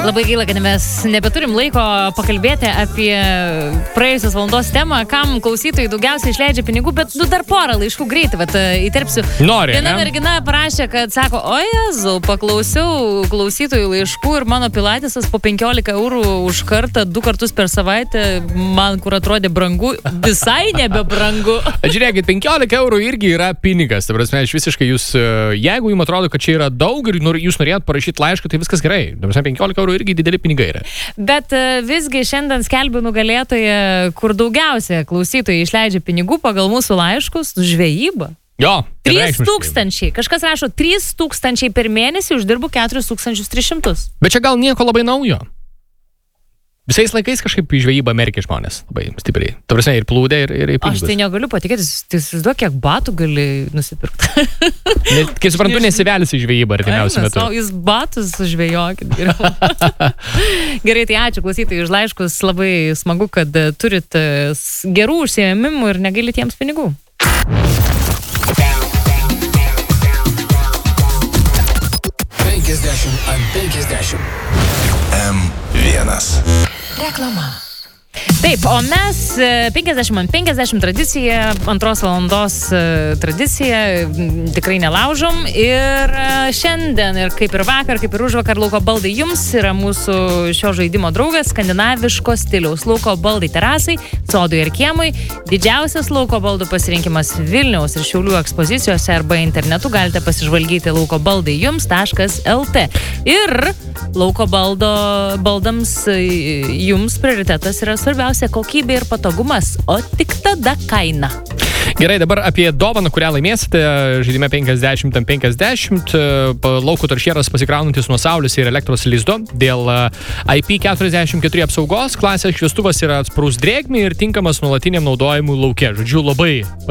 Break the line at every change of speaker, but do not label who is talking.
Labai gaila, kad mes nebeturim laiko pakalbėti apie praėjusios valandos temą, kam klausytojai daugiausiai išleidžia pinigų, bet dar porą laiškų greitai, įterpsiu.
Nori,
Viena mergina parašė, kad sako, o Jezu, paklausiau klausytojų laiškų ir mano pilatesas po 15 eurų už kartą, 2 kartus per savaitę, man kur atrodė brangu, visai nebebrangu.
Žiūrėkit, 15 eurų irgi yra pinigas. Ta prasme, aš visiškai jūs, jeigu jums atrodo, kad čia yra daug ir jūs norėjot parašyti laišką, tai viskas gerai. Ta prasme, 15 eurų irgi dideli pinigai yra.
Bet visgi šiandien skelbiu nugalėtoją, kur daugiausia klausytojai išleidžia pinigų pagal mūsų laiškus, žvejybą.
Jo.
3000. Kažkas rašo, 3000 per mėnesį, uždirbu 4300.
Bet čia gal nieko labai naujo. Visais laikais kažkaip į žvejybą merkia žmonės labai stipriai. Ta prasme, ir plūdė, ir pinigus.
Aš tai negaliu patikėti, tai įsivaizduok, kiek batų gali nusipirkti.
Kai suprantu, nesivelsi į žvejybą artimiausiu metu.
Jūs batus žvejokit. Gerai, tai ačiū klausytojai už laiškus. Labai smagu, kad turit gerų užsiėmimų ir negailit jiems pinigų.
M1.
Reklama. Taip, o mes 50 tradicija, 2 valandos tradicija, tikrai nelaužom ir šiandien, ir kaip ir vakar, kaip ir užvakar, Lauko baldai jums yra mūsų šio žaidimo draugas, skandinaviško stiliaus Lauko baldai terasai, sodui ir kiemui. Didžiausias Lauko baldų pasirinkimas Vilniaus ir Šiaulių ekspozicijose arba internetu galite pasižvalgyti laukobaldai.jums.lt. Ir Lauko baldams jums prioritetas yra svarbiausia kokybė ir patogumas, o tik tada kaina.
Gerai, dabar apie dovaną, kurią laimėsite žaidime 50/50. Lauko taršieras pasikraunantis nuo saulės ir elektros lizdo. Dėl IP44 apsaugos klasės šviestuvas yra atsparus drėgmei ir tinkamas nuolatiniam naudojimui lauke. Žodžiu, labai